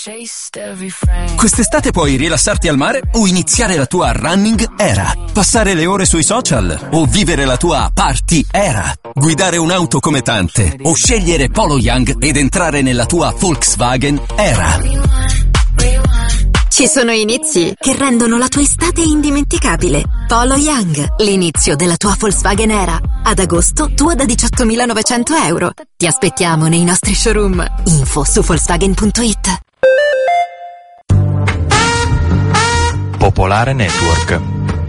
Quest'estate puoi rilassarti al mare o iniziare la tua running era, passare le ore sui social o vivere la tua party era, guidare un'auto come tante o scegliere Polo Young ed entrare nella tua Volkswagen era. Ci sono inizi che rendono la tua estate indimenticabile. Polo Young, l'inizio della tua Volkswagen era. Ad agosto, tua da 18.900 euro. Ti aspettiamo nei nostri showroom. Info su Volkswagen.it. Popolare Network.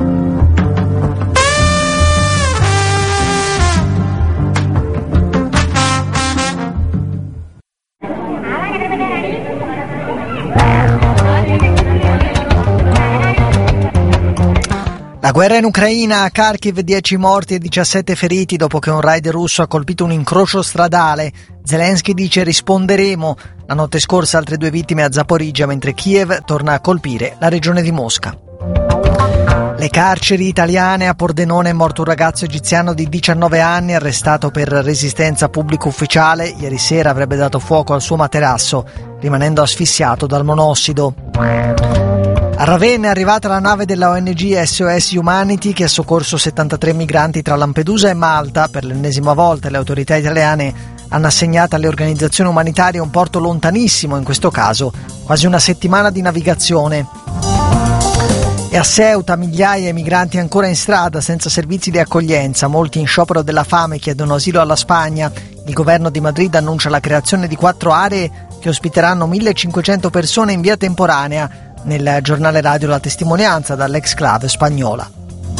La guerra in Ucraina, a Kharkiv 10 morti e 17 feriti dopo che un raid russo ha colpito un incrocio stradale. Zelensky dice risponderemo. La notte scorsa altre 2 vittime a Zaporizhzhia, mentre Kiev torna a colpire la regione di Mosca. Le carceri italiane, a Pordenone è morto un ragazzo egiziano di 19 anni arrestato per resistenza pubblico ufficiale. Ieri sera avrebbe dato fuoco al suo materasso, rimanendo asfissiato dal monossido. A Ravenna è arrivata la nave della ONG SOS Humanity che ha soccorso 73 migranti tra Lampedusa e Malta. Per l'ennesima volta le autorità italiane hanno assegnato alle organizzazioni umanitarie un porto lontanissimo, in questo caso quasi una settimana di navigazione. E a Ceuta migliaia di migranti ancora in strada senza servizi di accoglienza, molti in sciopero della fame chiedono asilo alla Spagna. Il governo di Madrid annuncia la creazione di 4 aree che ospiteranno 1.500 persone in via temporanea. Nel giornale radio la testimonianza dall'exclave spagnola.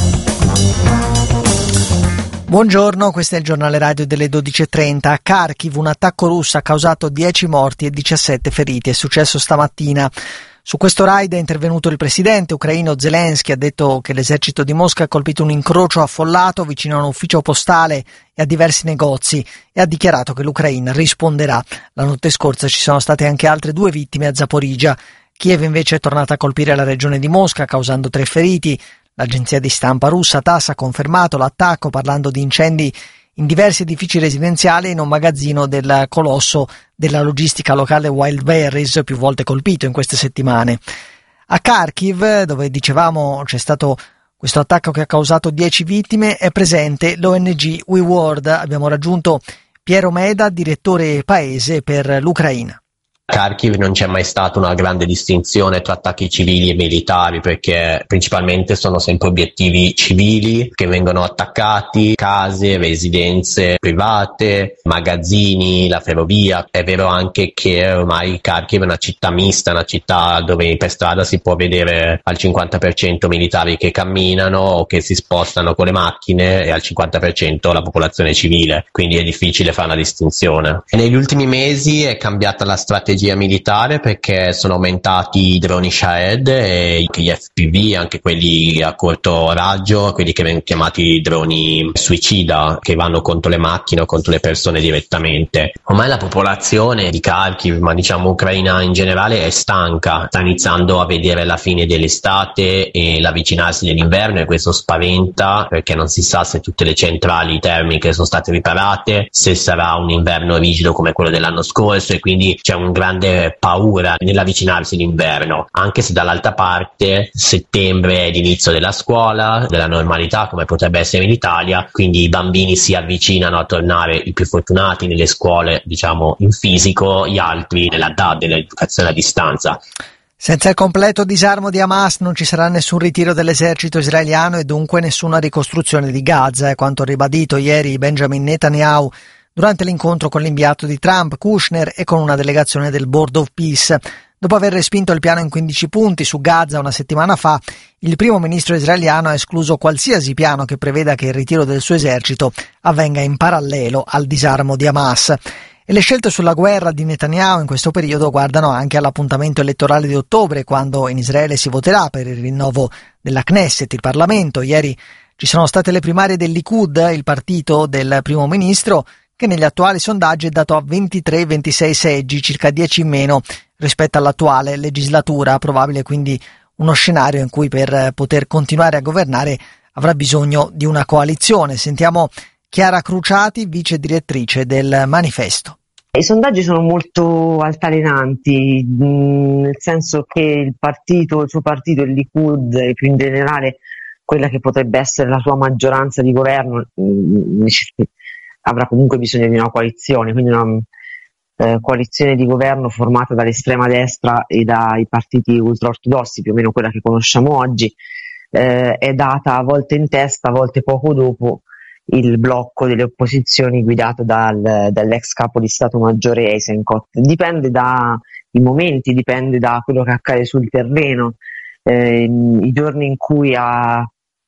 Buongiorno, questo è il giornale radio delle 12.30. A Kharkiv un attacco russo ha causato 10 morti e 17 feriti. È successo stamattina. Su questo raid è intervenuto il presidente ucraino Zelensky, ha detto che l'esercito di Mosca ha colpito un incrocio affollato vicino a un ufficio postale e a diversi negozi e ha dichiarato che l'Ucraina risponderà. La notte scorsa ci sono state anche altre 2 vittime a Zaporizhzhia. Kiev invece è tornata a colpire la regione di Mosca, causando 3 feriti. L'agenzia di stampa russa TASS ha confermato l'attacco parlando di incendi in diversi edifici residenziali e in un magazzino del colosso della logistica locale Wildberries, più volte colpito in queste settimane. A Kharkiv, dove dicevamo c'è stato questo attacco che ha causato 10 vittime, è presente l'ONG We World. Abbiamo raggiunto Piero Meda, direttore paese per l'Ucraina. A Kharkiv non c'è mai stata una grande distinzione tra attacchi civili e militari, perché principalmente sono sempre obiettivi civili che vengono attaccati, case, residenze private, magazzini, la ferrovia. È vero anche che ormai Kharkiv è una città mista, una città dove per strada si può vedere al 50% militari che camminano o che si spostano con le macchine e al 50% la popolazione civile, quindi è difficile fare una distinzione. E negli ultimi mesi è cambiata la strategia militare perché sono aumentati i droni Shahed e gli FPV, anche quelli a corto raggio, quelli che vengono chiamati droni suicida, che vanno contro le macchine o contro le persone direttamente. Ormai la popolazione di Kharkiv, ma diciamo Ucraina in generale, è stanca, sta iniziando a vedere la fine dell'estate e l'avvicinarsi dell'inverno, e questo spaventa perché non si sa se tutte le centrali termiche sono state riparate, se sarà un inverno rigido come quello dell'anno scorso, e quindi c'è un grande paura nell'avvicinarsi l'inverno, anche se dall'altra parte settembre è l'inizio della scuola, della normalità come potrebbe essere in Italia, quindi i bambini si avvicinano a tornare, i più fortunati nelle scuole diciamo in fisico, gli altri nella DAD, dell'educazione a distanza. Senza il completo disarmo di Hamas non ci sarà nessun ritiro dell'esercito israeliano e dunque nessuna ricostruzione di Gaza, è quanto ribadito ieri Benjamin Netanyahu durante l'incontro con l'inviato di Trump, Kushner, e con una delegazione del Board of Peace. Dopo aver respinto il piano in 15 punti su Gaza una settimana fa, il primo ministro israeliano ha escluso qualsiasi piano che preveda che il ritiro del suo esercito avvenga in parallelo al disarmo di Hamas. E le scelte sulla guerra di Netanyahu in questo periodo guardano anche all'appuntamento elettorale di ottobre, quando in Israele si voterà per il rinnovo della Knesset, il Parlamento. Ieri ci sono state le primarie del Likud, il partito del primo ministro, che negli attuali sondaggi è dato a 23-26 seggi, circa 10 in meno rispetto all'attuale legislatura. Probabile quindi uno scenario in cui per poter continuare a governare avrà bisogno di una coalizione. Sentiamo Chiara Cruciati, vice direttrice del Manifesto. I sondaggi sono molto altalenanti, nel senso che il suo partito, il Likud, e più in generale quella che potrebbe essere la sua maggioranza di governo, avrà comunque bisogno di una coalizione, quindi una coalizione di governo formata dall'estrema destra e dai partiti ultraortodossi, più o meno quella che conosciamo oggi, è data a volte in testa, a volte poco dopo il blocco delle opposizioni guidato dall'ex capo di Stato Maggiore Eisenkot. Dipende dai momenti, dipende da quello che accade sul terreno. I giorni in cui la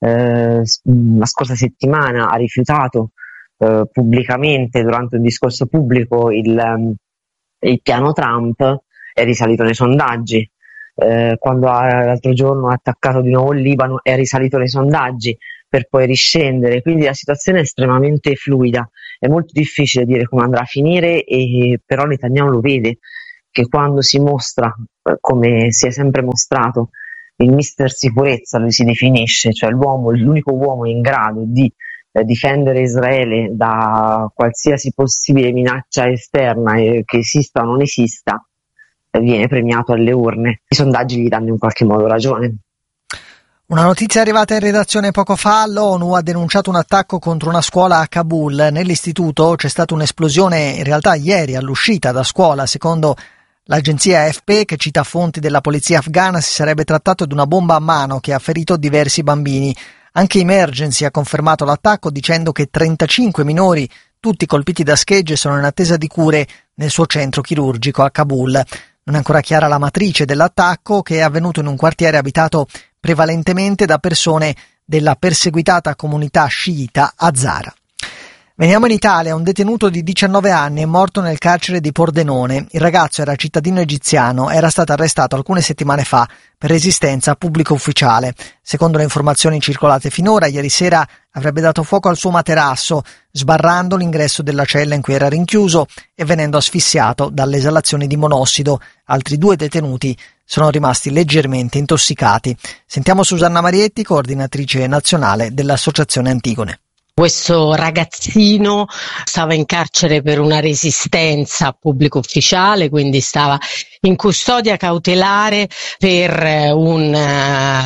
scorsa settimana ha rifiutato pubblicamente, durante un discorso pubblico, il piano Trump, è risalito nei sondaggi. Quando l'altro giorno ha attaccato di nuovo il Libano, è risalito nei sondaggi, per poi riscendere. Quindi la situazione è estremamente fluida, è molto difficile dire come andrà a finire, però Netanyahu lo vede, che quando si mostra, come si è sempre mostrato, il mister sicurezza, lui si definisce, cioè l'unico uomo in grado di difendere Israele da qualsiasi possibile minaccia esterna, che esista o non esista, viene premiato alle urne. I sondaggi gli danno in qualche modo ragione. Una notizia arrivata in redazione poco fa: l'ONU ha denunciato un attacco contro una scuola a Kabul. Nell'istituto c'è stata un'esplosione in realtà ieri all'uscita da scuola. Secondo l'agenzia AFP, che cita fonti della polizia afghana, si sarebbe trattato di una bomba a mano che ha ferito diversi bambini. Anche Emergency ha confermato l'attacco dicendo che 35 minori, tutti colpiti da schegge, sono in attesa di cure nel suo centro chirurgico a Kabul. Non è ancora chiara la matrice dell'attacco, che è avvenuto in un quartiere abitato prevalentemente da persone della perseguitata comunità sciita Hazara. Veniamo in Italia. Un detenuto di 19 anni è morto nel carcere di Pordenone. Il ragazzo era cittadino egiziano, era stato arrestato alcune settimane fa per resistenza a pubblico ufficiale. Secondo le informazioni circolate finora, ieri sera avrebbe dato fuoco al suo materasso, sbarrando l'ingresso della cella in cui era rinchiuso e venendo asfissiato dalle esalazioni di monossido. Altri 2 detenuti sono rimasti leggermente intossicati. Sentiamo Susanna Marietti, coordinatrice nazionale dell'Associazione Antigone. Questo ragazzino stava in carcere per una resistenza a pubblico ufficiale, quindi stava in custodia cautelare per un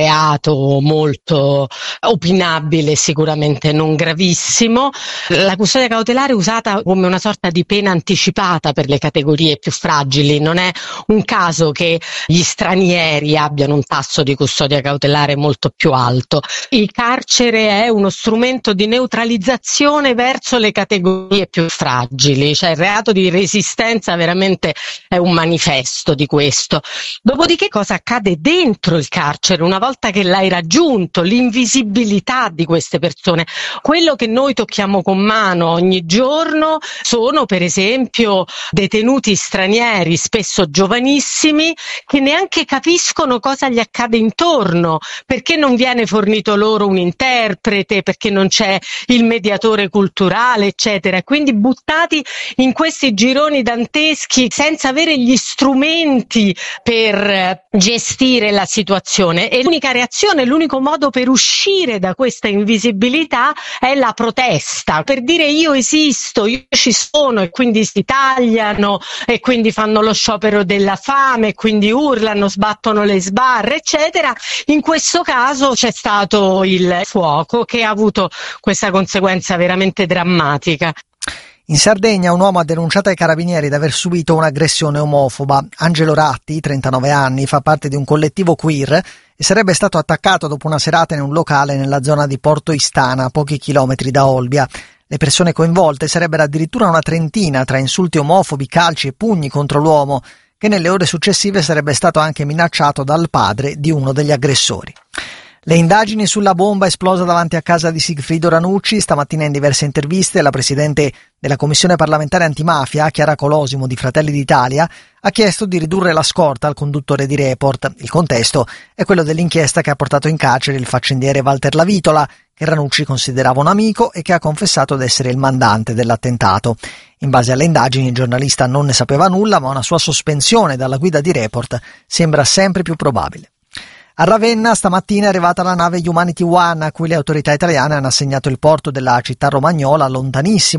reato molto opinabile, sicuramente non gravissimo. La custodia cautelare è usata come una sorta di pena anticipata per le categorie più fragili. Non è un caso che gli stranieri abbiano un tasso di custodia cautelare molto più alto. Il carcere è uno strumento di neutralizzazione verso le categorie più fragili, cioè il reato di resistenza veramente è un manifesto di questo. Dopodiché cosa accade dentro il carcere una volta che l'hai raggiunto? L'invisibilità di queste persone. Quello che noi tocchiamo con mano ogni giorno sono per esempio detenuti stranieri, spesso giovanissimi, che neanche capiscono cosa gli accade intorno, perché non viene fornito loro un interprete, perché non c'è il mediatore culturale, eccetera. Quindi buttati in questi gironi danteschi senza avere gli strumenti per gestire la situazione. E l'unica reazione, l'unico modo per uscire da questa invisibilità è la protesta, per dire io esisto, io ci sono, e quindi si tagliano e quindi fanno lo sciopero della fame e quindi urlano, sbattono le sbarre, eccetera. In questo caso c'è stato il fuoco che ha avuto questa conseguenza veramente drammatica. In Sardegna un uomo ha denunciato ai carabinieri di aver subito un'aggressione omofoba. Angelo Ratti, 39 anni, fa parte di un collettivo queer e sarebbe stato attaccato dopo una serata in un locale nella zona di Porto Istana, a pochi chilometri da Olbia. Le persone coinvolte sarebbero addirittura una trentina, tra insulti omofobi, calci e pugni contro l'uomo, che nelle ore successive sarebbe stato anche minacciato dal padre di uno degli aggressori. Le indagini sulla bomba esplosa davanti a casa di Sigfrido Ranucci. Stamattina in diverse interviste la presidente della Commissione parlamentare antimafia, Chiara Colosimo di Fratelli d'Italia, ha chiesto di ridurre la scorta al conduttore di Report. Il contesto è quello dell'inchiesta che ha portato in carcere il faccendiere Walter Lavitola, che Ranucci considerava un amico e che ha confessato di essere il mandante dell'attentato. In base alle indagini il giornalista non ne sapeva nulla, ma una sua sospensione dalla guida di Report sembra sempre più probabile. A Ravenna stamattina è arrivata la nave Humanity One, a cui le autorità italiane hanno assegnato il porto della città romagnola, lontanissimo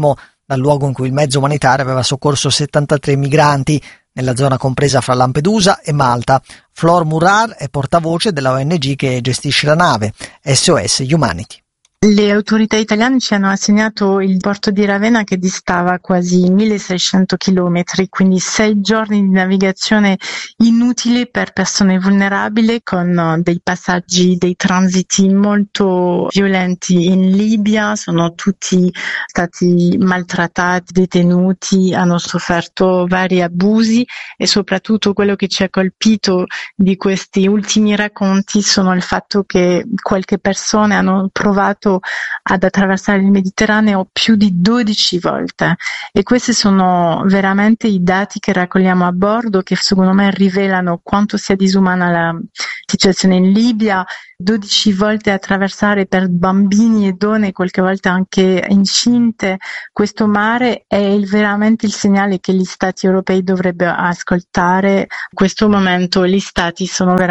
dal luogo in cui il mezzo umanitario aveva soccorso 73 migranti nella zona compresa fra Lampedusa e Malta. Flor Murar è portavoce della ONG che gestisce la nave, SOS Humanity. Le autorità italiane ci hanno assegnato il porto di Ravenna che distava quasi 1600 chilometri, quindi 6 giorni di navigazione inutile per persone vulnerabili, con dei passaggi, dei transiti molto violenti in Libia. Sono tutti stati maltrattati, detenuti, hanno sofferto vari abusi, e soprattutto quello che ci ha colpito di questi ultimi racconti sono il fatto che qualche persone hanno provato ad attraversare il Mediterraneo più di 12 volte, e questi sono veramente i dati che raccogliamo a bordo, che secondo me rivelano quanto sia disumana la situazione in Libia. 12 volte attraversare per bambini e donne, qualche volta anche incinte, questo mare è veramente il segnale che gli stati europei dovrebbero ascoltare. In questo momento gli stati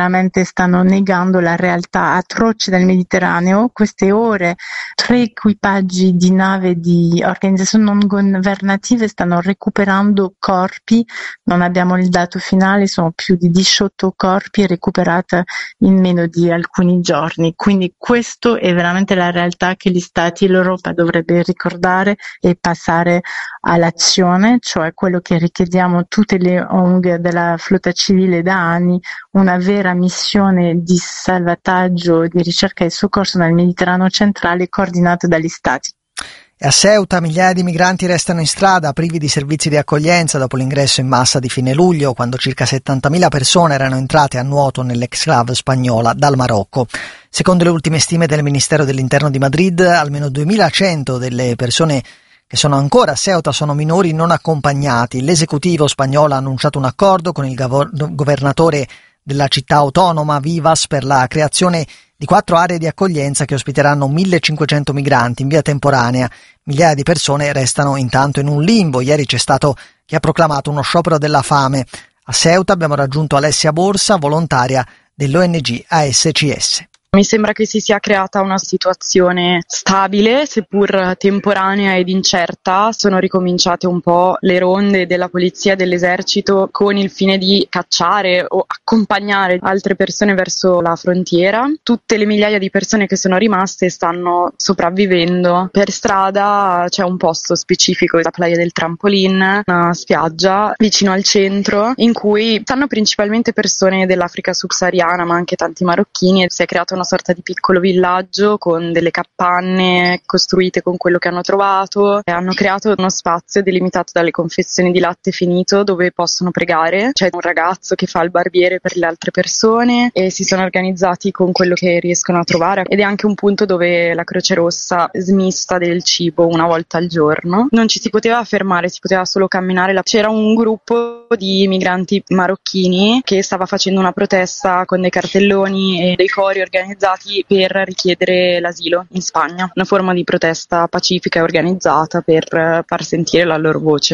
stanno negando la realtà atroce del Mediterraneo. Queste ore 3 equipaggi di nave di organizzazioni non governative stanno recuperando corpi, non abbiamo il dato finale, sono più di 18 corpi recuperati in meno di alcuni giorni. Quindi questo è veramente la realtà che gli stati e l'Europa dovrebbe ricordare e passare all'azione, cioè quello che richiediamo tutte le ONG della flotta civile da anni, una vera missione di salvataggio, di ricerca e soccorso nel Mediterraneo centrale coordinata dagli stati. E a Ceuta migliaia di migranti restano in strada, privi di servizi di accoglienza dopo l'ingresso in massa di fine luglio, quando circa 70.000 persone erano entrate a nuoto nell'exclave spagnola dal Marocco. Secondo le ultime stime del Ministero dell'Interno di Madrid, almeno 2.100 delle persone che sono ancora a Ceuta sono minori non accompagnati. L'esecutivo spagnolo ha annunciato un accordo con il governatore della città autonoma Vivas per la creazione di 4 aree di accoglienza che ospiteranno 1.500 migranti in via temporanea. Migliaia di persone restano intanto in un limbo. Ieri c'è stato chi ha proclamato uno sciopero della fame. A Ceuta abbiamo raggiunto Alessia Borsa, volontaria dell'ONG ASCS. Mi sembra che si sia creata una situazione stabile, seppur temporanea ed incerta. Sono ricominciate un po' le ronde della polizia e dell'esercito con il fine di cacciare o accompagnare altre persone verso la frontiera. Tutte le migliaia di persone che sono rimaste stanno sopravvivendo. Per strada c'è un posto specifico, la Playa del Trampolin, una spiaggia vicino al centro, in cui stanno principalmente persone dell'Africa subsahariana, ma anche tanti marocchini, e si è creata una sorta di piccolo villaggio con delle capanne costruite con quello che hanno trovato, e hanno creato uno spazio delimitato dalle confezioni di latte finito dove possono pregare. C'è un ragazzo che fa il barbiere per le altre persone e si sono organizzati con quello che riescono a trovare, ed è anche un punto dove la Croce Rossa smista del cibo una volta al giorno. Non ci si poteva fermare, si poteva solo camminare. C'era un gruppo di migranti marocchini che stava facendo una protesta con dei cartelloni e dei cori organizzati per richiedere l'asilo in Spagna, una forma di protesta pacifica e organizzata per far sentire la loro voce.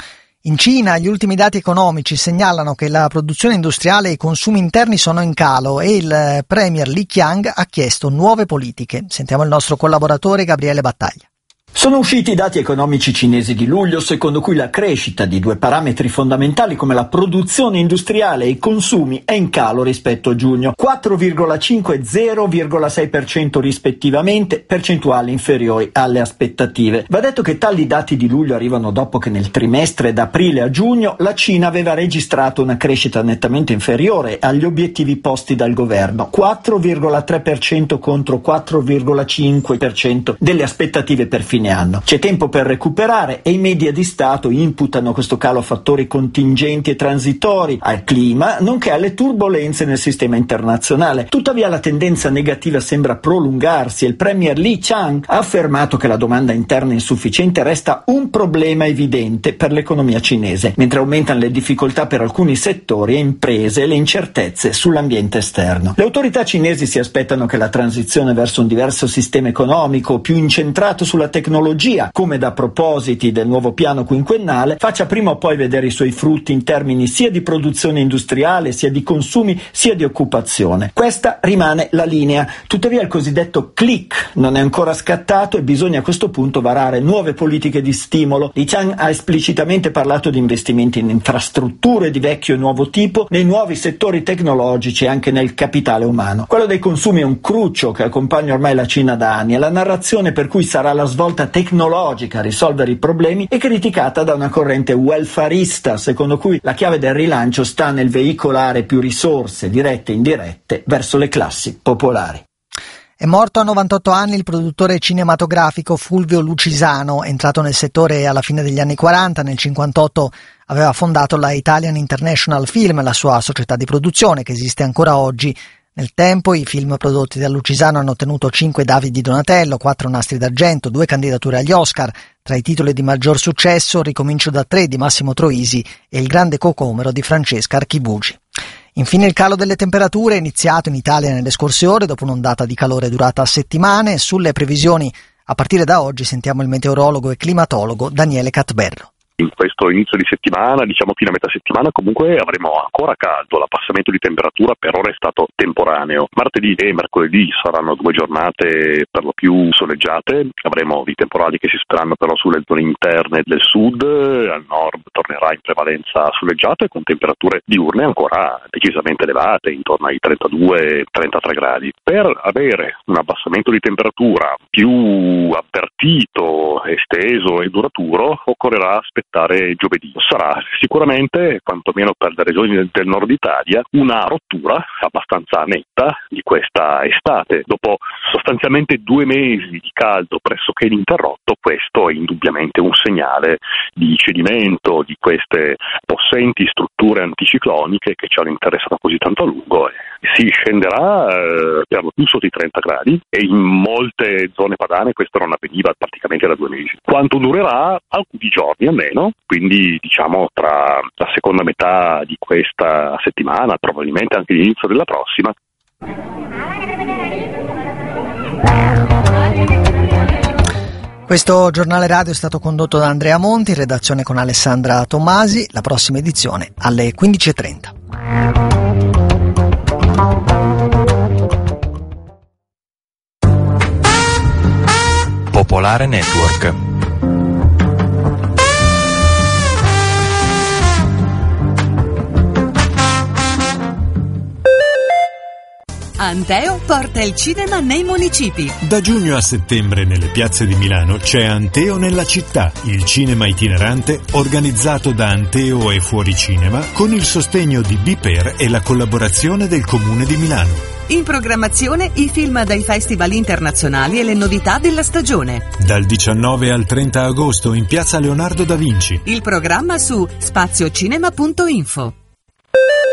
In Cina gli ultimi dati economici segnalano che la produzione industriale e i consumi interni sono in calo e il premier Li Qiang ha chiesto nuove politiche. Sentiamo il nostro collaboratore Gabriele Battaglia. Sono usciti i dati economici cinesi di luglio, secondo cui la crescita di 2 parametri fondamentali come la produzione industriale e i consumi è in calo rispetto a giugno, 4,5 e 0,6% rispettivamente, percentuali inferiori alle aspettative. Va detto che tali dati di luglio arrivano dopo che nel trimestre da aprile a giugno la Cina aveva registrato una crescita nettamente inferiore agli obiettivi posti dal governo, 4,3% contro 4,5% delle aspettative per fine anno. C'è tempo per recuperare e i media di Stato imputano questo calo a fattori contingenti e transitori, al clima, nonché alle turbolenze nel sistema internazionale. Tuttavia la tendenza negativa sembra prolungarsi e il premier Li Qiang ha affermato che la domanda interna insufficiente resta un problema evidente per l'economia cinese, mentre aumentano le difficoltà per alcuni settori e imprese e le incertezze sull'ambiente esterno. Le autorità cinesi si aspettano che la transizione verso un diverso sistema economico più incentrato sulla tecnologia tecnologia, come da propositi del nuovo piano quinquennale, faccia prima o poi vedere i suoi frutti in termini sia di produzione industriale, sia di consumi, sia di occupazione. Questa rimane la linea. Tuttavia il cosiddetto click non è ancora scattato e bisogna a questo punto varare nuove politiche di stimolo. Li Qiang ha esplicitamente parlato di investimenti in infrastrutture di vecchio e nuovo tipo, nei nuovi settori tecnologici e anche nel capitale umano. Quello dei consumi è un cruccio che accompagna ormai la Cina da anni e la narrazione per cui sarà la svolta tecnologica a risolvere i problemi è criticata da una corrente welfarista, secondo cui la chiave del rilancio sta nel veicolare più risorse, dirette e indirette, verso le classi popolari. È morto a 98 anni il produttore cinematografico Fulvio Lucisano, entrato nel settore alla fine degli anni 40, nel 58 aveva fondato la Italian International Film, la sua società di produzione che esiste ancora oggi. Nel tempo i film prodotti da Lucisano hanno ottenuto 5 David di Donatello, 4 Nastri d'Argento, 2 candidature agli Oscar. Tra i titoli di maggior successo Ricomincio da 3 di Massimo Troisi e Il grande Cocomero di Francesca Archibugi. Infine il calo delle temperature è iniziato in Italia nelle scorse ore dopo un'ondata di calore durata settimane. Sulle previsioni a partire da oggi sentiamo il meteorologo e climatologo Daniele Catberro. In questo inizio di settimana, diciamo fino a metà settimana, comunque avremo ancora caldo. L'abbassamento di temperatura per ora è stato temporaneo. Martedì e mercoledì saranno 2 giornate per lo più soleggiate. Avremo dei temporali che si sposteranno però sulle zone interne del sud. Al nord tornerà in prevalenza soleggiato e con temperature diurne ancora decisamente elevate, intorno ai 32-33 gradi. Per avere un abbassamento di temperatura più avvertito, esteso e duraturo occorrerà aspettare giovedì. Sarà sicuramente, quantomeno per le regioni del nord Italia, una rottura abbastanza netta di questa estate. Dopo sostanzialmente 2 mesi di caldo pressoché ininterrotto, questo è indubbiamente un segnale di cedimento di queste possenti strutture anticicloniche che ci hanno interessato così tanto a lungo. Si scenderà per lo più sotto i 30 gradi e in molte zone padane questo non avveniva praticamente da 2 mesi. Quanto durerà? Alcuni giorni almeno, quindi diciamo tra la seconda metà di questa settimana, probabilmente anche l'inizio della prossima. Questo giornale radio è stato condotto da Andrea Monti, in redazione con Alessandra Tommasi. La prossima edizione alle 15:30. Popolare Network. Anteo porta il cinema nei municipi. Da giugno a settembre nelle piazze di Milano c'è Anteo nella città, il cinema itinerante organizzato da Anteo e Fuoricinema con il sostegno di Biper e la collaborazione del Comune di Milano. In programmazione i film dai festival internazionali e le novità della stagione. Dal 19 al 30 agosto in piazza Leonardo da Vinci. Il programma su spaziocinema.info.